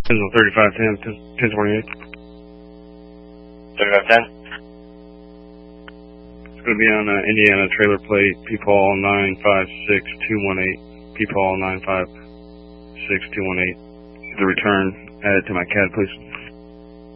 Pennsylvania 3510, 1028. 3510? It's going to be on Indiana trailer plate, P-Paul 956218. P-Paul 956218. The return, add it to my CAD, please.